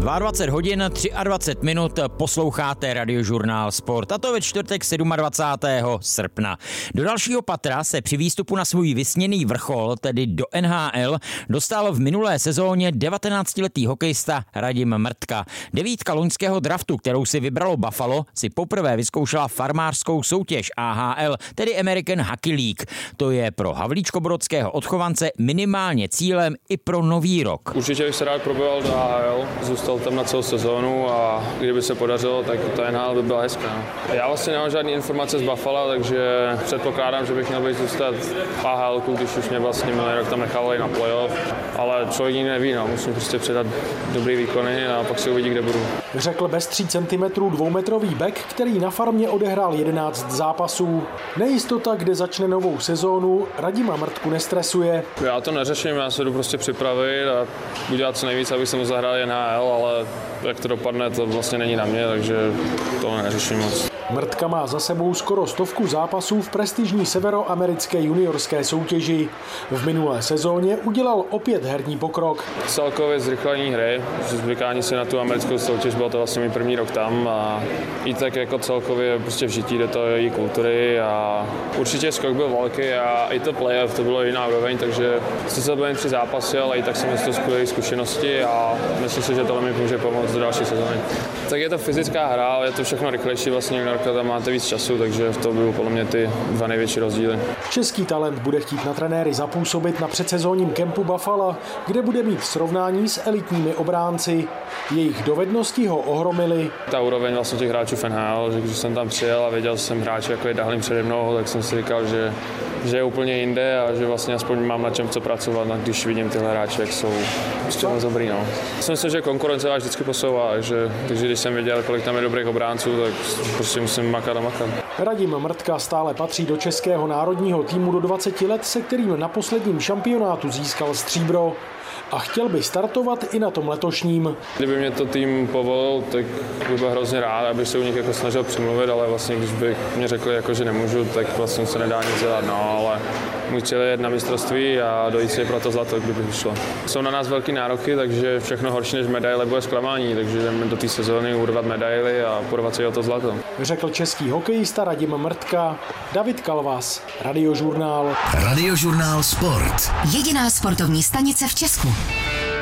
22 hodin 23 minut posloucháte Radiožurnál Sport, a to ve čtvrtek 27. srpna. Do dalšího patra se při výstupu na svůj vysněný vrchol, tedy do NHL, dostal v minulé sezóně 19letý hokejista Radim Mrtka. Devítka loňského draftu, kterou si vybralo Buffalo, si poprvé vyzkoušela farmářskou soutěž AHL, tedy American Hockey League. To je pro havlíčkobrodského odchovance minimálně cílem i pro nový rok. Určitě bych se rád probojil do AHL, zůstal tam na celou sezónu a kdyby se podařilo, tak ta NHL by byla hezká. Já vlastně nemám žádné informace z Buffalo, takže předpokládám, že bych měl být zůstat v AHL, když už mě vlastně minulý rok tam nechávali na playoff, ale člověk nikdy neví, musím prostě předat dobrý výkony a pak si uvidí, kde budu. Řekl bez 3 cm dvoumetrový bek, který na farmě odehrál 11 zápasů. Nejistota, kde začne novou sezónu, Radima Mrtku nestresuje. Já to neřeším, já se jdu prostě připravit a udělat co nejvíc, abych se mu zahrál NHL, ale jak to dopadne, to vlastně není na mě, takže to neřeším moc. Mrtka má za sebou skoro 100 zápasů v prestižní severoamerické juniorské soutěži. V minulé sezóně udělal opět herní pokrok. Celkově zrychlení hry, zvykání se na tu americkou soutěž, byl to vlastně můj první rok tam a i tak jako celkově prostě vžití do toho její kultury a určitě skok byl velký a i to playoff, to bylo jiná úroveň, takže se byl jen 3 zápasy, ale i tak jsem měl skvělé zkušenosti a myslím si, že tohle mi může pomoct do další sezóny. Tak je to fyzická hra, ale je to všechno rychlejší vlastně, tam máte víc času, takže to byly podle mě ty 2 největší rozdíly. Český talent bude chtít na trenéry zapůsobit na předsezónním kempu Buffalo, kde bude mít srovnání s elitními obránci. Jejich dovednosti ho ohromily. Ta úroveň vlastně těch hráčů v NHL, že když jsem tam přijel a věděl jsem hráče, jako je Dahlin přede mnou, tak jsem si říkal, že je úplně jinde a že vlastně aspoň mám na čem co pracovat, když vidím tyhle hráče, jak jsou moc dobrý. Myslím si, že konkurence vás vždycky posouvá, takže když jsem viděl, kolik tam je dobrých obránců, tak prostě musím makat a makat. Radim Mrtka stále patří do českého národního týmu do 20 let, se kterým na posledním šampionátu získal stříbro. A chtěl by startovat i na tom letošním. Kdyby mě to tým povolil, tak bych byl hrozně rád, abych se u nich jako snažil přimluvit, ale vlastně když by mě řekli, jako, že nemůžu, tak vlastně se nedá nic dělat, ale můj cíl je jet na mistrovství a dojít si pro to zlato, kdyby vyšlo. Jsou na nás velký nároky, takže všechno horší než medaile bude zklamání, takže jdeme do té sezóny urvat medaily a porvat si o to zlato. Řekl český hokejista Radim Mrtka. David Kalvas, Radiožurnál. Radiožurnál Sport. Jediná sportovní stanice v Česku.